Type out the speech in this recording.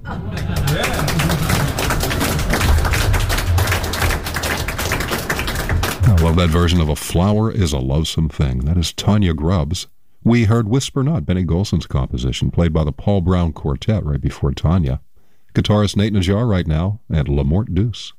I love that version of A Flower is a Lovesome Thing. That is Tanya Grubbs. We heard Whisper Not, Benny Golson's composition, played by the Paul Brown Quartet right before Tanya. Guitarist Nate Najjar right now, and La Morte Douce.